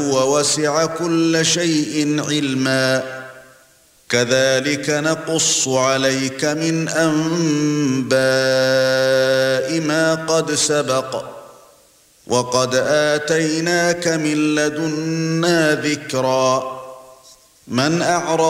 ووسع كل شيء علما كذلك نقص عليك من أنباء ما قد سبق وقد آتيناك من لدنا ذكرا من أعرض